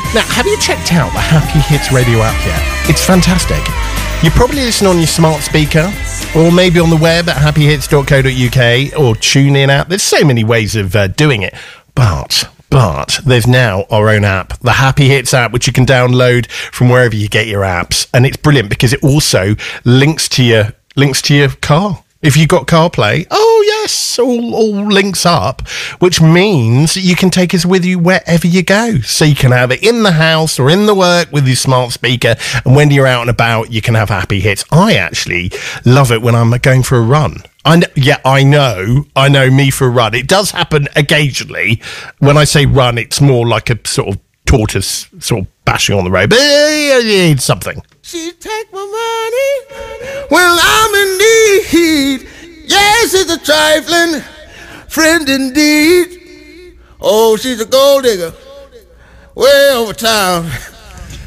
Now, have you checked out the Happy Hits radio app yet? It's fantastic. You probably listen on your smart speaker, or maybe on the web at happyhits.co.uk, or tune in app. There's so many ways of doing it. But there's now our own app, the Happy Hits app, which you can download from wherever you get your apps. And it's brilliant because it also links to your car. If you've got CarPlay, oh yes, all links up, which means you can take us with you wherever you go. So you can have it in the house or in the work with your smart speaker, and when you're out and about, you can have Happy Hits. I actually love it when I'm going for a run. I know me for a run. It does happen occasionally. When I say run, it's more like a sort of tortoise sort of bashing on the road, but it's something. She take my money when I'm in need. Yes, it's a trifling friend indeed. Oh, she's a gold digger way over town.